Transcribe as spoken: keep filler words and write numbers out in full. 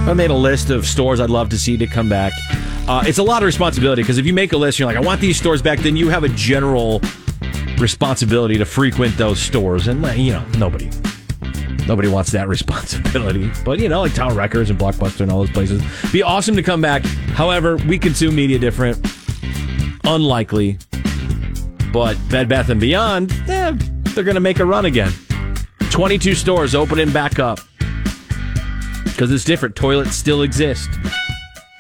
I made a list of stores I'd love to see to come back. Uh, it's a lot of responsibility because if you make a list, you're like, I want these stores back, then you have a general responsibility to frequent those stores. And, you know, nobody nobody wants that responsibility. But, you know, like Tower Records and Blockbuster and all those places. Be awesome to come back. However, we consume media different. Unlikely. But Bed Bath and Beyond, eh, they're going to make a run again. twenty-two stores opening back up. Because it's different. Toilets still exist.